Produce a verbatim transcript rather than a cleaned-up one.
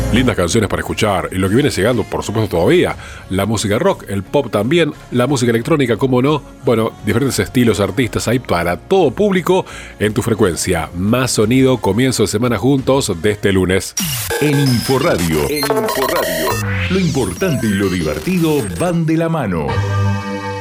Lindas canciones para escuchar. Y lo que viene llegando, por supuesto, todavía. La música rock, el pop también, la música electrónica, cómo no. Bueno, diferentes estilos, artistas hay para todo público en tu frecuencia. Más sonido, comienzo de semana juntos de este lunes. En Inforradio. En Inforradio. Lo importante y lo divertido van de la mano.